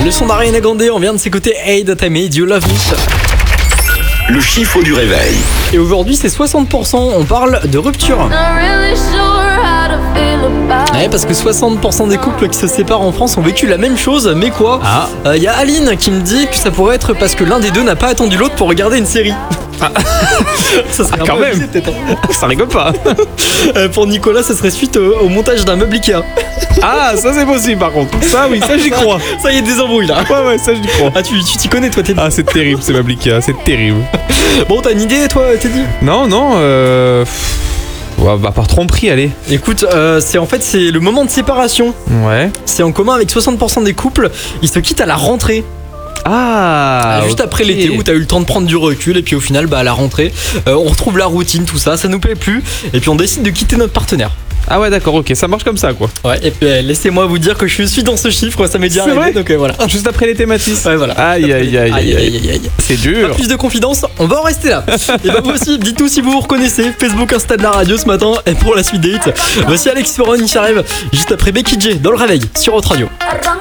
Le son d'Ariana Grande, on vient de s'écouter Hey That I Made You Love Me. Le chiffre du réveil. Et aujourd'hui c'est 60%, on parle de rupture. Ouais, parce que 60% des couples qui se séparent en France ont vécu la même chose, mais quoi ? Y a Aline qui me dit que ça pourrait être parce que l'un des deux n'a pas attendu l'autre pour regarder une série. Ça serait quand même. Ça rigole pas. Pour Nicolas, ça serait suite au montage d'un meuble Ikea. Ah, ça c'est possible par contre. Ça oui, ça j'y crois. Ça y est, des embrouilles là. Ouais, ça j'y crois. Ah, tu t'y connais toi, Teddy. Ah, c'est terrible, c'est ma Ikea, c'est terrible. Bon, t'as une idée toi, Teddy ? Non, ouais, bah par tromperie, allez. Écoute, c'est le moment de séparation. Ouais. C'est en commun avec 60% des couples. Ils se quittent à la rentrée. Juste après l'été où t'as eu le temps de prendre du recul. Et puis au final, à la rentrée, on retrouve la routine, tout ça, ça nous plaît plus. Et puis on décide de quitter notre partenaire. Ah ouais, d'accord, ok, ça marche comme ça quoi. Ouais, et puis laissez-moi vous dire que je suis dans ce chiffre, ça m'est déjà arrivé. Vrai, donc voilà. Juste après les thématiques. Ouais, voilà. Aïe. C'est dur. Pas plus de confidence, on va en rester là. Et vous aussi, dites-nous si vous vous reconnaissez. Facebook, Insta de la radio ce matin. Et pour la suite des hits, voici Alex Ferron qui arrive juste après Becky J dans le réveil sur Haute Radio.